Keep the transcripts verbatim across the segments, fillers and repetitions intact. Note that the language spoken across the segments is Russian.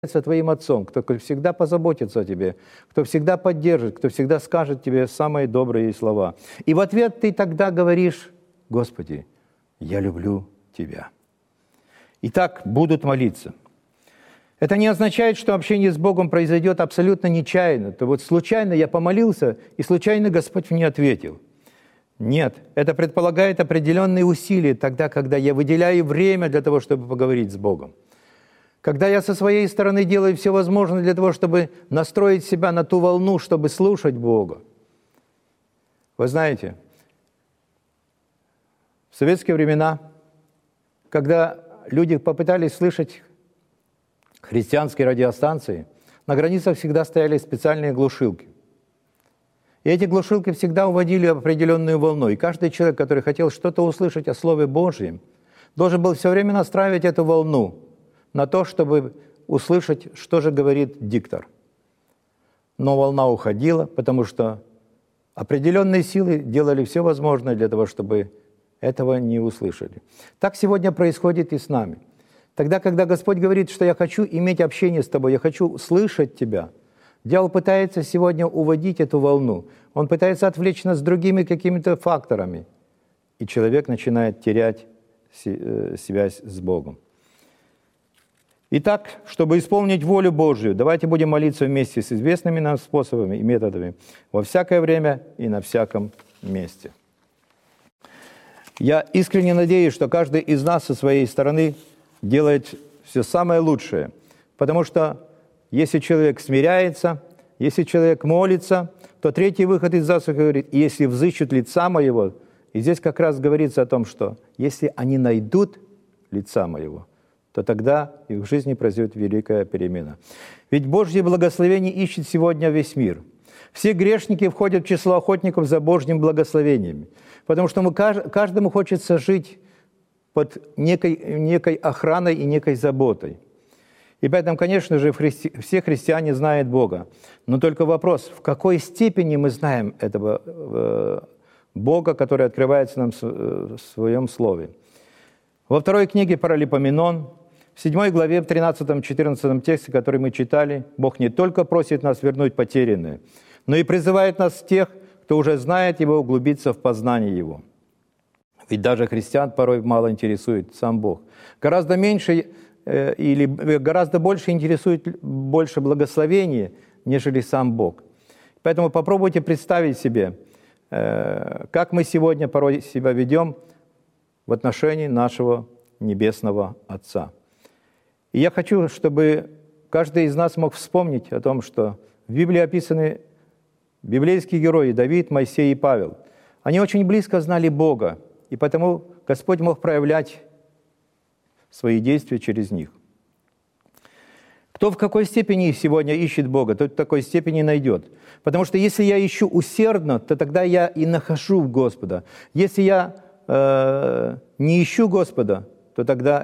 твоим отцом, кто всегда позаботится о тебе, кто всегда поддержит, кто всегда скажет тебе самые добрые слова. И в ответ ты тогда говоришь: Господи, я люблю Тебя. И так будут молиться. Это не означает, что общение с Богом произойдет абсолютно нечаянно. То вот случайно я помолился, и случайно Господь мне ответил. Нет, это предполагает определенные усилия тогда, когда я выделяю время для того, чтобы поговорить с Богом. Когда я со своей стороны делаю все возможное для того, чтобы настроить себя на ту волну, чтобы слушать Бога. Вы знаете, в советские времена, когда люди попытались слышать христианские радиостанции, на границах всегда стояли специальные глушилки. И эти глушилки всегда уводили определенную волну. И каждый человек, который хотел что-то услышать о Слове Божьем, должен был все время настраивать эту волну на то, чтобы услышать, что же говорит диктор. Но волна уходила, потому что определенные силы делали все возможное для того, чтобы этого не услышали. Так сегодня происходит и с нами. Тогда, когда Господь говорит, что я хочу иметь общение с тобой, я хочу слышать тебя, дьявол пытается сегодня уводить эту волну. Он пытается отвлечь нас другими какими-то факторами. И человек начинает терять связь с Богом. Итак, чтобы исполнить волю Божию, давайте будем молиться вместе с известными нам способами и методами во всякое время и на всяком месте. Я искренне надеюсь, что каждый из нас со своей стороны делает все самое лучшее, потому что если человек смиряется, если человек молится, то третий выход из засухи говорит: если взыщут лица моего, и здесь как раз говорится о том, что если они найдут лица моего, то тогда и в жизни произойдет великая перемена. Ведь Божье благословение ищет сегодня весь мир. Все грешники входят в число охотников за Божьим благословением, потому что мы, каждому хочется жить под некой, некой охраной и некой заботой. И поэтому, конечно же, христи... все христиане знают Бога. Но только вопрос, в какой степени мы знаем этого э, Бога, который открывается нам в Своем Слове. Во второй книге Паралипоменон, в седьмой главе, в тринадцатом-четырнадцатом тексте, который мы читали, Бог не только просит нас вернуть потерянное, но и призывает нас тех, кто уже знает Его, углубиться в познание Его. Ведь даже христиан порой мало интересует сам Бог. Гораздо меньше э, или гораздо больше интересует больше благословения, нежели сам Бог. Поэтому попробуйте представить себе, э, как мы сегодня порой себя ведем в отношении нашего Небесного Отца. И я хочу, чтобы каждый из нас мог вспомнить о том, что в Библии описаны библейские герои Давид, Моисей и Павел. Они очень близко знали Бога, и потому Господь мог проявлять свои действия через них. Кто в какой степени сегодня ищет Бога, тот в такой степени найдет. Потому что если я ищу усердно, то тогда я и нахожу Господа. Если я э, не ищу Господа, то тогда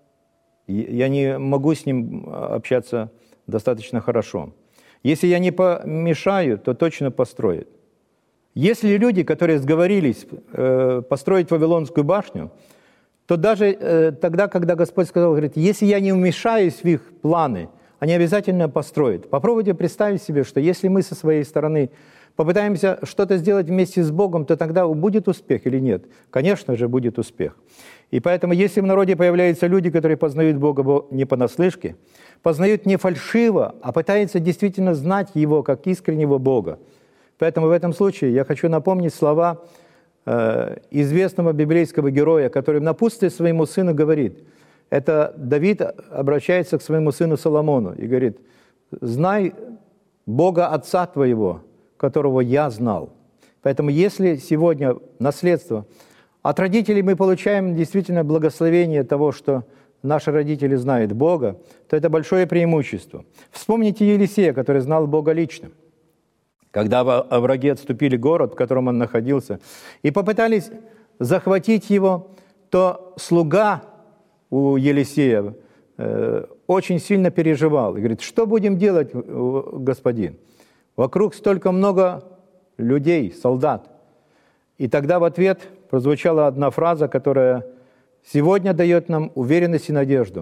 я не могу с Ним общаться достаточно хорошо. Если я не помешаю, то точно построит. Если люди, которые сговорились э, построить Вавилонскую башню, то даже э, тогда, когда Господь сказал, говорит, если я не вмешаюсь в их планы, они обязательно построят. Попробуйте представить себе, что если мы со своей стороны попытаемся что-то сделать вместе с Богом, то тогда будет успех или нет? Конечно же, будет успех. И поэтому, если в народе появляются люди, которые познают Бога не понаслышке, познают не фальшиво, а пытаются действительно знать Его как искреннего Бога. Поэтому в этом случае я хочу напомнить слова э, известного библейского героя, который в напутствии своему сыну говорит. Это Давид обращается к своему сыну Соломону и говорит: «Знай Бога Отца твоего, которого я знал». Поэтому если сегодня наследство от родителей мы получаем действительно благословение того, что наши родители знают Бога, то это большое преимущество. Вспомните Елисея, который знал Бога лично. Когда враги отступили город, в котором он находился, и попытались захватить его, то слуга у Елисея э, очень сильно переживал. И говорит: что будем делать, господин? Вокруг столько много людей, солдат. И тогда в ответ прозвучала одна фраза, которая сегодня дает нам уверенность и надежду,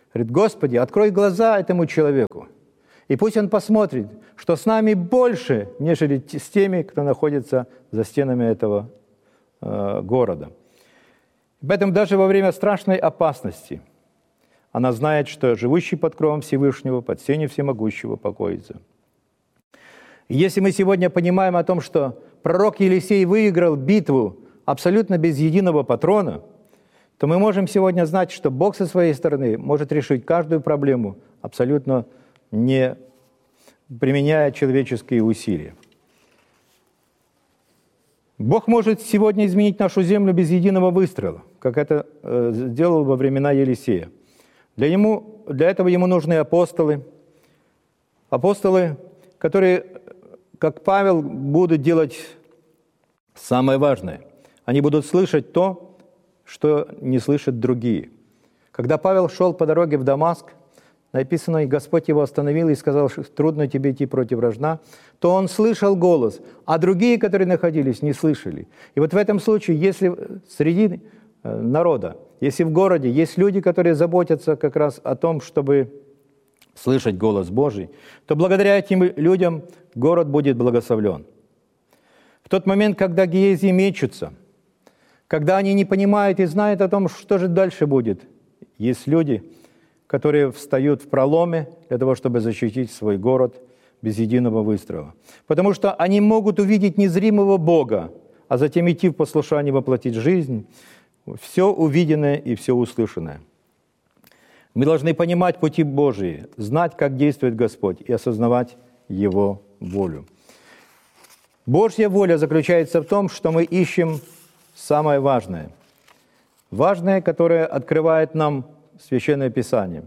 Говорит: Господи, открой глаза этому человеку, и пусть он посмотрит, что с нами больше, нежели с теми, кто находится за стенами этого э, города. Поэтому даже во время страшной опасности она знает, что живущий под кровом Всевышнего, под сенью Всемогущего покоится. И если мы сегодня понимаем о том, что пророк Елисей выиграл битву абсолютно без единого патрона, то мы можем сегодня знать, что Бог со своей стороны может решить каждую проблему абсолютно не применяя человеческие усилия. Бог может сегодня изменить нашу землю без единого выстрела, как это э, сделал во времена Елисея. Для, ему, для этого ему нужны апостолы, апостолы, которые, как Павел, будут делать самое важное. Они будут слышать то, что не слышат другие. Когда Павел шел по дороге в Дамаск, написано, и Господь его остановил и сказал, что трудно тебе идти против вражда, то он слышал голос, а другие, которые находились, не слышали. И вот в этом случае, если среди народа, если в городе есть люди, которые заботятся как раз о том, чтобы слышать голос Божий, то благодаря этим людям город будет благословлен. В тот момент, когда Гиези мечутся, когда они не понимают и знают о том, что же дальше будет, есть люди, которые встают в проломе для того, чтобы защитить свой город без единого выстрела. Потому что они могут увидеть незримого Бога, а затем идти в послушание, воплотить жизнь, все увиденное и все услышанное. Мы должны понимать пути Божии, знать, как действует Господь, и осознавать Его волю. Божья воля заключается в том, что мы ищем самое важное. Важное, которое открывает нам Священное Писание.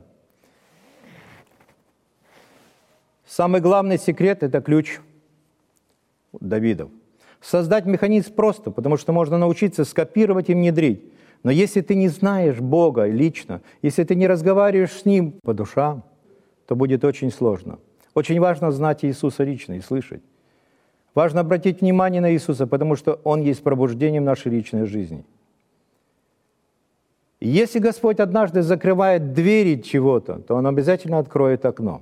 Самый главный секрет – это ключ Давидов. Создать механизм просто, потому что можно научиться скопировать и внедрить. Но если ты не знаешь Бога лично, если ты не разговариваешь с Ним по душам, то будет очень сложно. Очень важно знать Иисуса лично и слышать. Важно обратить внимание на Иисуса, потому что Он есть пробуждением нашей личной жизни. Если Господь однажды закрывает двери чего-то, то Он обязательно откроет окно.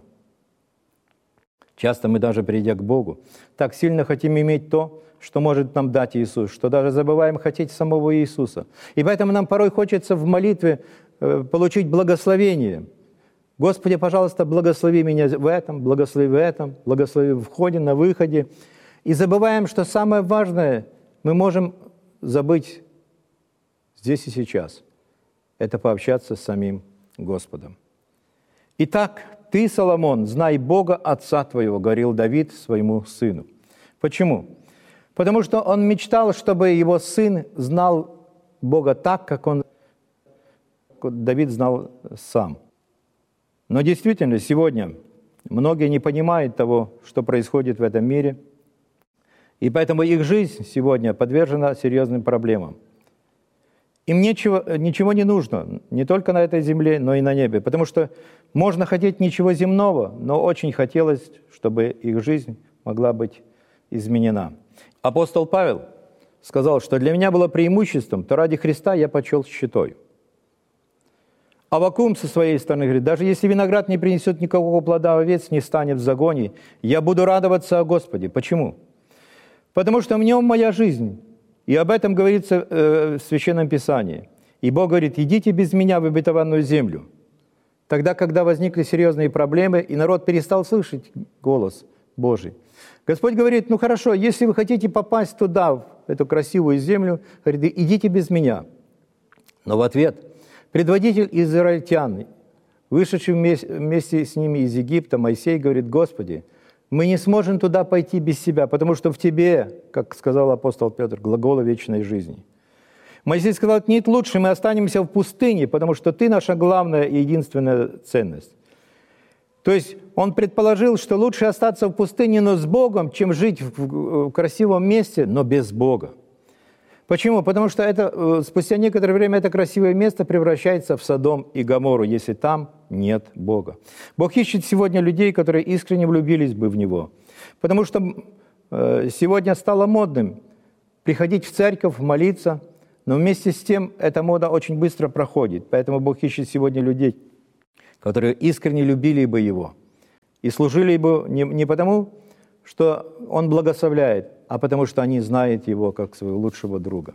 Часто мы даже, придя к Богу, так сильно хотим иметь то, что может нам дать Иисус, что даже забываем хотеть самого Иисуса. И поэтому нам порой хочется в молитве получить благословение. Господи, пожалуйста, благослови меня в этом, благослови в этом, благослови в входе, на выходе. И забываем, что самое важное мы можем забыть здесь и сейчас. Это пообщаться с самим Господом. Итак, ты, Соломон, знай Бога, Отца твоего, говорил Давид своему сыну. Почему? Потому что он мечтал, чтобы его сын знал Бога так, как он, Давид знал сам. Но действительно, сегодня многие не понимают того, что происходит в этом мире, и поэтому их жизнь сегодня подвержена серьезным проблемам. Им ничего, ничего не нужно, не только на этой земле, но и на небе, потому что можно хотеть ничего земного, но очень хотелось, чтобы их жизнь могла быть изменена. Апостол Павел сказал, что для меня было преимуществом, то ради Христа я почел щитой. Аввакум со своей стороны говорит, даже если виноград не принесет никакого плода, овец не станет в загоне, я буду радоваться о Господе. Почему? Потому что в нем моя жизнь. И об этом говорится э, в Священном Писании. И Бог говорит, идите без меня в обетованную землю. Тогда, когда возникли серьезные проблемы, и народ перестал слышать голос Божий. Господь говорит, ну хорошо, если вы хотите попасть туда, в эту красивую землю, говорит, идите без меня. Но в ответ предводитель израильтян, вышедший вместе с ними из Египта, Моисей, говорит, Господи, мы не сможем туда пойти без Тебя, потому что в Тебе, как сказал апостол Петр, глаголы вечной жизни. Моисей сказал, нет, лучше мы останемся в пустыне, потому что Ты наша главная и единственная ценность. То есть он предположил, что лучше остаться в пустыне, но с Богом, чем жить в красивом месте, но без Бога. Почему? Потому что это, спустя некоторое время это красивое место превращается в Содом и Гоморру, если там нет Бога. Бог ищет сегодня людей, которые искренне влюбились бы в Него. Потому что сегодня стало модным приходить в церковь, молиться, но вместе с тем эта мода очень быстро проходит. Поэтому Бог ищет сегодня людей, которые искренне любили бы Его и служили Ему не, не потому, что Он благословляет, а потому что они знают Его как своего лучшего друга.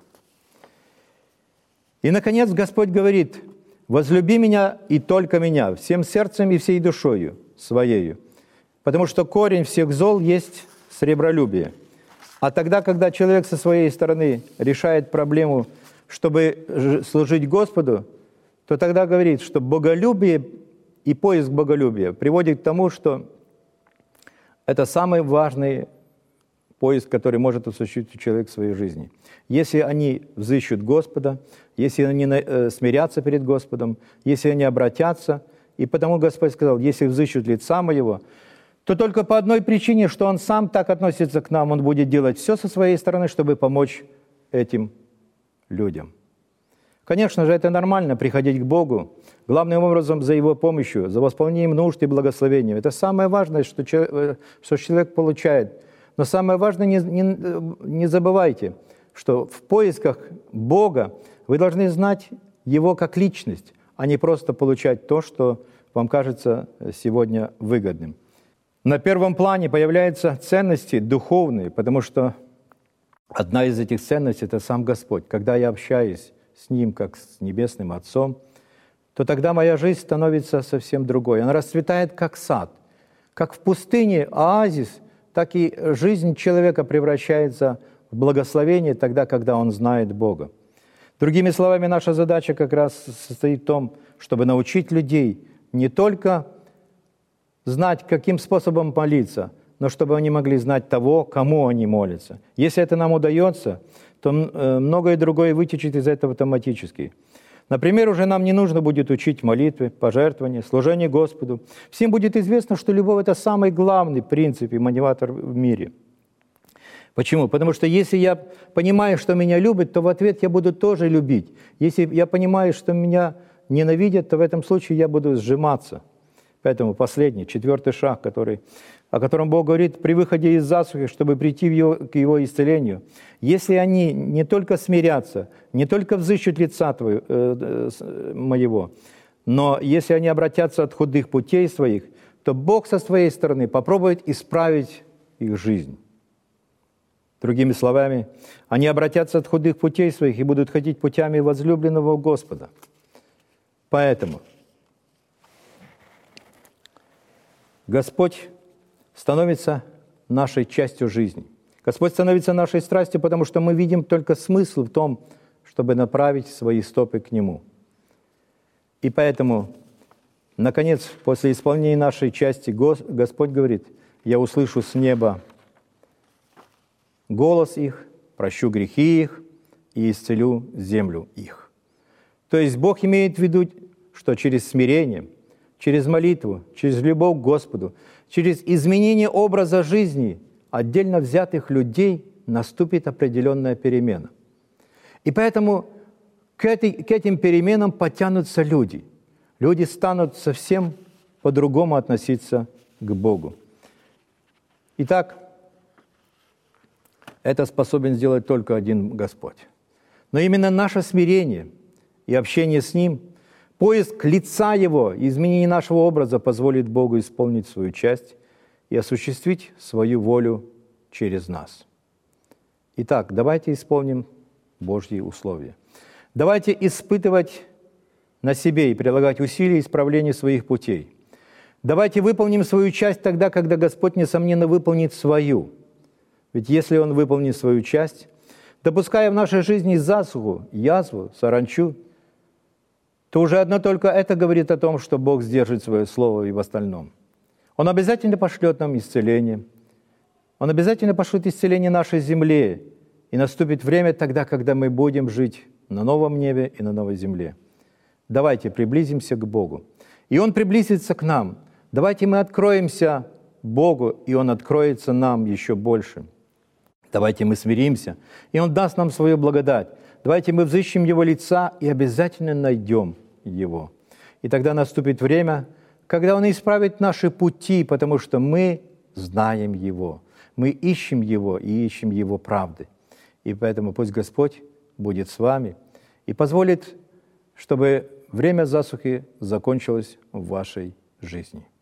И, наконец, Господь говорит: «Возлюби Меня и только Меня, всем сердцем и всей душою Своею, потому что корень всех зол есть сребролюбие». А тогда, когда человек со своей стороны решает проблему, чтобы служить Господу, то тогда говорит, что боголюбие и поиск боголюбия приводит к тому, что это самый важный поиск, который может осуществить человек в своей жизни. Если они взыщут Господа, если они смирятся перед Господом, если они обратятся, и потому Господь сказал: если взыщут лица Моего, то только по одной причине, что Он Сам так относится к нам, Он будет делать все со своей стороны, чтобы помочь этим людям. Конечно же, это нормально, приходить к Богу, главным образом за Его помощью, за восполнением нужд и благословением. Это самое важное, что человек, что человек получает. Но самое важное, не, не, не забывайте, что в поисках Бога вы должны знать Его как личность, а не просто получать то, что вам кажется сегодня выгодным. На первом плане появляются ценности духовные, потому что одна из этих ценностей – это сам Господь. Когда я общаюсь с Ним, как с Небесным Отцом, то тогда моя жизнь становится совсем другой. Она расцветает, как сад. Как в пустыне оазис, так и жизнь человека превращается в благословение тогда, когда он знает Бога. Другими словами, наша задача как раз состоит в том, чтобы научить людей не только знать, каким способом молиться, но чтобы они могли знать того, кому они молятся. Если это нам удается, то многое другое вытечет из этого автоматически. Например, уже нам не нужно будет учить молитвы, пожертвования, служение Господу. Всем будет известно, что любовь – это самый главный принцип и мотиватор в мире. Почему? Потому что если я понимаю, что меня любят, то в ответ я буду тоже любить. Если я понимаю, что меня ненавидят, то в этом случае я буду сжиматься. Поэтому последний, четвертый шаг, который, о котором Бог говорит при выходе из засухи, чтобы прийти в его, к Его исцелению. Если они не только смирятся, не только взыщут лица твоего, э, э, моего, но если они обратятся от худых путей своих, то Бог со своей стороны попробует исправить их жизнь. Другими словами, они обратятся от худых путей своих и будут ходить путями возлюбленного Господа. Поэтому Господь становится нашей частью жизни. Господь становится нашей страстью, потому что мы видим только смысл в том, чтобы направить свои стопы к Нему. И поэтому, наконец, после исполнения нашей части, Господь говорит: «Я услышу с неба голос их, прощу грехи их и исцелю землю их». То есть Бог имеет в виду, что через смирение, через молитву, через любовь к Господу, через изменение образа жизни отдельно взятых людей наступит определенная перемена. И поэтому к, этой, к этим переменам потянутся люди. Люди станут совсем по-другому относиться к Богу. Итак, это способен сделать только один Господь. Но именно наше смирение и общение с Ним, поиск лица Его, изменение нашего образа позволит Богу исполнить свою часть и осуществить свою волю через нас. Итак, давайте исполним Божьи условия. Давайте испытывать на себе и прилагать усилия исправления своих путей. Давайте выполним свою часть тогда, когда Господь, несомненно, выполнит свою. Ведь если Он выполнит свою часть, допуская в нашей жизни засуху, язву, саранчу, то уже одно только это говорит о том, что Бог сдержит свое слово и в остальном. Он обязательно пошлет нам исцеление. Он обязательно пошлет исцеление нашей земле. И наступит время тогда, когда мы будем жить на новом небе и на новой земле. Давайте приблизимся к Богу. И Он приблизится к нам. Давайте мы откроемся Богу, и Он откроется нам еще больше. Давайте мы смиримся, и Он даст нам свою благодать. Давайте мы взыщем Его лица и обязательно найдем Его. И тогда наступит время, когда Он исправит наши пути, потому что мы знаем Его. Мы ищем Его и ищем Его правды. И поэтому пусть Господь будет с вами и позволит, чтобы время засухи закончилось в вашей жизни.